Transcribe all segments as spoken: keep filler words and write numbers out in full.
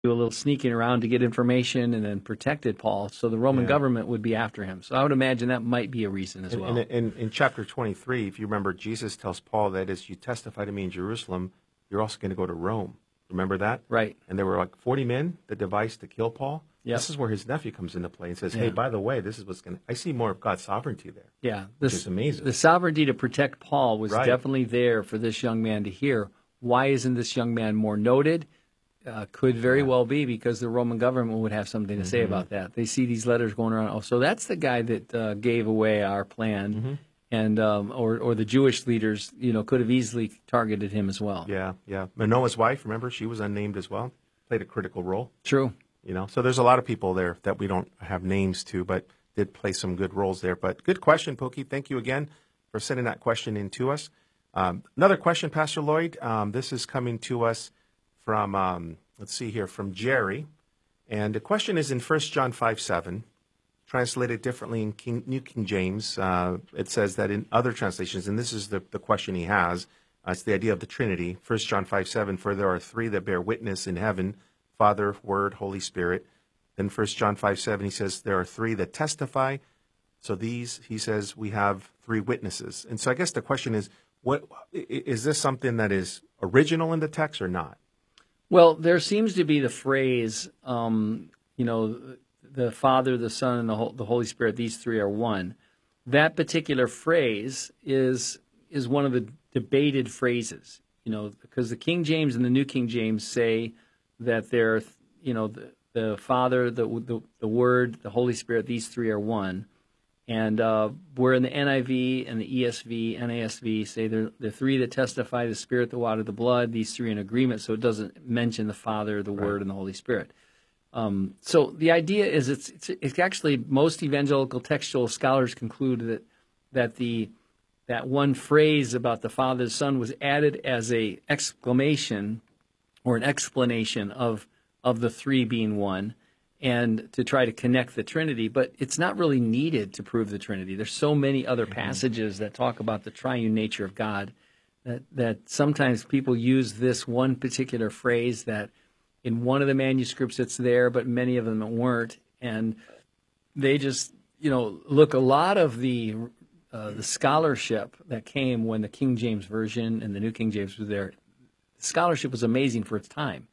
do a little sneaking around to get information and then protected Paul. So the Roman Yeah. government would be after him. So I would imagine that might be a reason as And, well. and in, in chapter twenty-three, if you remember, Jesus tells Paul that as you testify to me in Jerusalem, you're also going to go to Rome. Remember that? Right. And there were like forty men that devised to kill Paul. Yep. This is where his nephew comes into play and says, hey, Yeah. by the way, this is what's going to... I see more of God's sovereignty there. Yeah, Which this is amazing. The sovereignty to protect Paul was Right. definitely there for this young man to hear. Why isn't this young man more noted? Uh, could very Yeah. well be because the Roman government would have something to say Mm-hmm. about that. They see these letters going around. Oh, so that's the guy that uh, gave away our plan, Mm-hmm. and um, or or the Jewish leaders, you know, could have easily targeted him as well. Yeah, yeah. Manoah's wife, remember, she was unnamed as well, played a critical role. True. You know, so there's a lot of people there that we don't have names to, but did play some good roles there. But good question, Pokey. Thank you again for sending that question in to us. Um, another question, Pastor Lloyd. Um, this is coming to us from, um, let's see here, from Jerry. And the question is in First John five seven, translated differently in King, New King James. Uh, it says that in other translations, and this is the, the question he has, uh, it's the idea of the Trinity. First John five seven, for there are three that bear witness in heaven, Father, Word, Holy Spirit. Then First John five seven, he says there are three that testify. So these, he says, we have three witnesses. And so I guess the question is, what is this something that is original in the text or not? Well, there seems to be the phrase, um, you know, the Father, the Son, and the, Hol- the Holy Spirit, these three are one. That particular phrase is is one of the debated phrases, you know, because the King James and the New King James say that they're, you know, the, the Father, the, the the Word, the Holy Spirit, these three are one. And uh, where in the N I V and the E S V, N A S V say they're the three that testify, the Spirit, the water, the blood, these three in agreement, so it doesn't mention the Father, the Word, Right. and the Holy Spirit. Um, so the idea is it's, it's it's actually most evangelical textual scholars conclude that that the that one phrase about the Father, the Son was added as a exclamation or an explanation of of the three being one, and to try to connect the Trinity, but it's not really needed to prove the Trinity. There's so many other passages that talk about the triune nature of God that that sometimes people use this one particular phrase that in one of the manuscripts it's there, but many of them weren't, and they just, you know, look, a lot of the uh, the scholarship that came when the King James Version and the New King James was there, the scholarship was amazing for its time.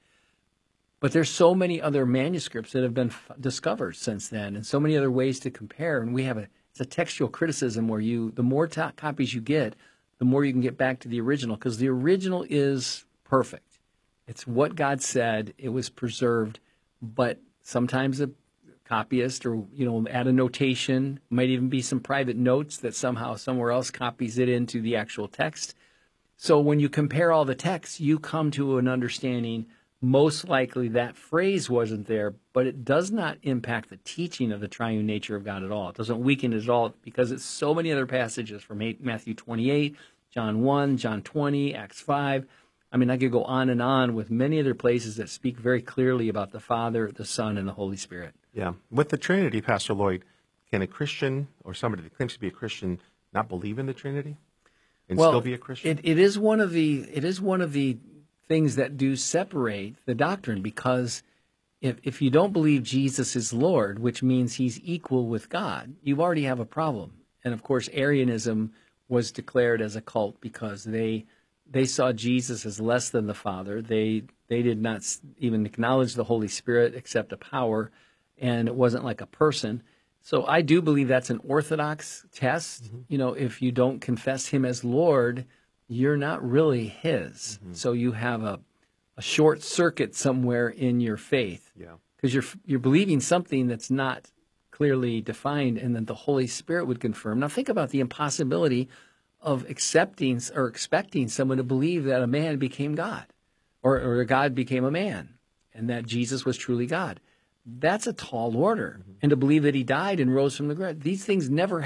But there's so many other manuscripts that have been f- discovered since then, and so many other ways to compare. And we have a it's a textual criticism where you the more to- copies you get, the more you can get back to the original, because the original is perfect. It's what God said. It was preserved, but sometimes a copyist or you know add a notation, might even be some private notes that somehow somewhere else copies it into the actual text. So when you compare all the texts, you come to an understanding. Most likely that phrase wasn't there, but it does not impact the teaching of the triune nature of God at all. It doesn't weaken it at all because it's so many other passages from Matthew twenty-eight, John one, John twenty, Acts five. I mean, I could go on and on with many other places that speak very clearly about the Father, the Son, and the Holy Spirit. Yeah. With the Trinity, Pastor Lloyd, can a Christian or somebody that claims to be a Christian not believe in the Trinity and well, still be a Christian? It, it is one of the it is one of the things that do separate the doctrine, because if if you don't believe Jesus is Lord, which means he's equal with God, you already have a problem. And of course, Arianism was declared as a cult because they they saw Jesus as less than the Father. They they did not even acknowledge the Holy Spirit except a power, and it wasn't like a person. So I do believe that's an orthodox test. Mm-hmm. You know, if you don't confess him as Lord, you're not really his. Mm-hmm. So you have a, a short circuit somewhere in your faith. Yeah. Because you're you're believing something that's not clearly defined, and that the Holy Spirit would confirm. Now think about the impossibility of accepting or expecting someone to believe that a man became God, or, or God became a man, and that Jesus was truly God. That's a tall order. Mm-hmm. And to believe that he died and rose from the grave. These things never